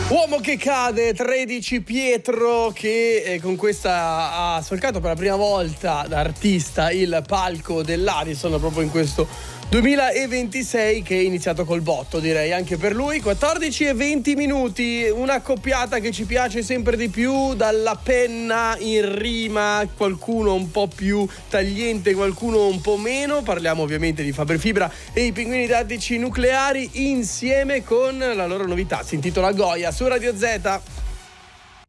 Uomo che cade, 13 Pietro che con questa ha solcato per la prima volta da artista il palco dell'Ariston proprio in questo 2026 che è iniziato col botto, direi anche per lui. 14 e 20 minuti, una coppiata che ci piace sempre di più, dalla penna in rima, qualcuno un po' più tagliente, qualcuno un po' meno. Parliamo ovviamente di Faber Fibra e i Pinguini Tattici Nucleari insieme con la loro novità, si intitola Goya su Radio Z.